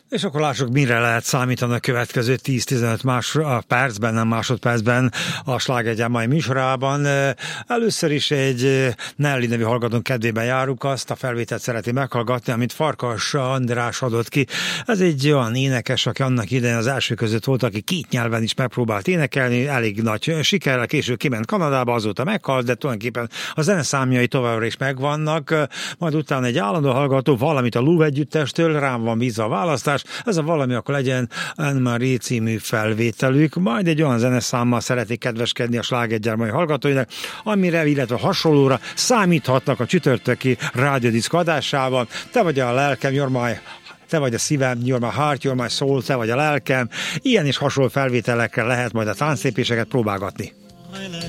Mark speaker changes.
Speaker 1: És akkor lássuk, mire lehet számítani a következő 10-15 percben, nem másodpercben a Slágergyár mai műsorában. Először is egy Nelly nevű hallgatónk kedvében járunk, azt a felvételt szereti meghallgatni, amit Farkas András adott ki. Ez egy olyan énekes, aki annak idején az első között volt, aki 2 nyelven is megpróbált énekelni, elég nagy sikerrel, később kiment Kanadába, azóta meghalt, de tulajdonképpen a zeneszámjai továbbra is megvannak. Majd utána egy állandó hallgató valamit a Louvre együttestől, rám van bízva a választás. Ez a valami akkor legyen Anne-Marie című felvételük, majd egy olyan zeneszámmal szeretnék kedveskedni a Slágergyár mai hallgatóinak, amire, illetve hasonlóra számíthatnak a csütörtöki rádiódiszko adásával. Te vagy a lelkem, te vagy a szívem, you're my heart, you're my soul, te vagy a lelkem. Ilyen és hasonló felvételekkel lehet majd a tánclépéseket próbálgatni.